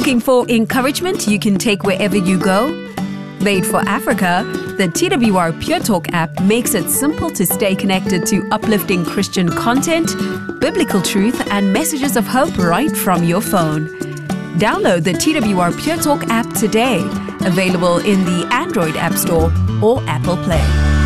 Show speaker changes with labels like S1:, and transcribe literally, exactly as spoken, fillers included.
S1: Looking for encouragement you can take wherever you go? Made for Africa, the T W R Pure Talk app makes it simple to stay connected to uplifting Christian content, biblical truth, and messages of hope right from your phone. Download the T W R Pure Talk app today, available in the Android App Store or Apple Play.